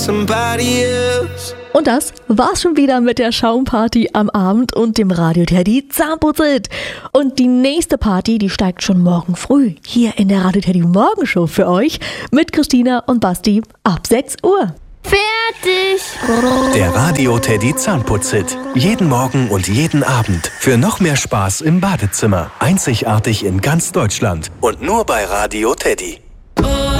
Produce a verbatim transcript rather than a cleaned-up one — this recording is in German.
somebody else. Und das war's schon wieder mit der Schaumparty am Abend und dem Radio Teddy Zahnputzit. Und die nächste Party, die steigt schon morgen früh hier in der Radio Teddy Morgenshow für euch mit Christina und Basti ab sechs Uhr. Fertig! Der Radio Teddy Zahnputzit. Jeden Morgen und jeden Abend. Für noch mehr Spaß im Badezimmer. Einzigartig in ganz Deutschland. Und nur bei Radio Teddy.